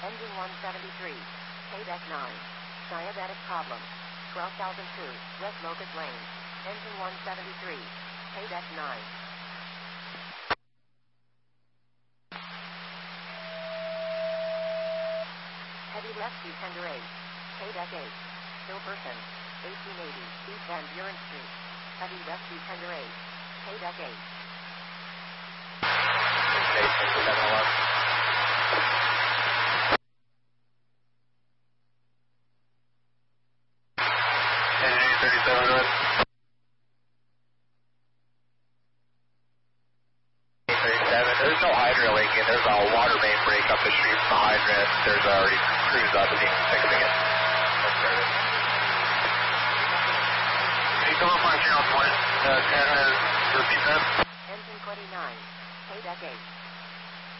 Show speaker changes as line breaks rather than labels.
Engine 173. KDEC 9. Diabetic problem. 12,002. West Locust Lane. Engine 173. KDEC 9. Heavy rescue tender 8. KDEC 8. Still person. 1880 East Van Buren Street. Heavy rescue tender 8. KDEC 8.
There's no hydrant leaking. There's a water main break up the street from the hydrant. There's already crews up fixing it. Can you come up on channel 10 and repeat that?